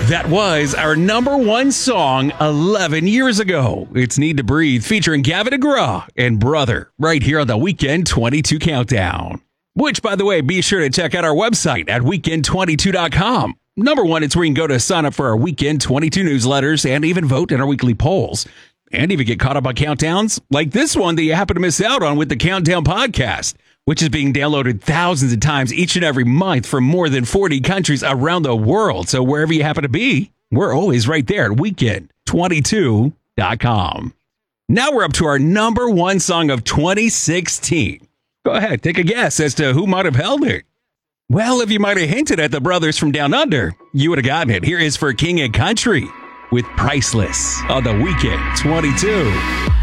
That was our number one song 11 years ago. It's Need to Breathe featuring Gavin DeGraw and Brother right here on the Weekend 22 Countdown. Which, by the way, be sure to check out our website at weekend22.com. Number one, it's where you can go to sign up for our Weekend 22 newsletters and even vote in our weekly polls. And even get caught up on countdowns like this one that you happen to miss out on with the Countdown Podcast, which is being downloaded thousands of times each and every month from more than 40 countries around the world. So wherever you happen to be, we're always right there at weekend22.com. Now we're up to our number one song of 2016. Go ahead, take a guess as to who might have held it. Well, if you might have hinted at the brothers from Down Under, you would have gotten it. Here is For King and Country with Priceless on the Weekend 22.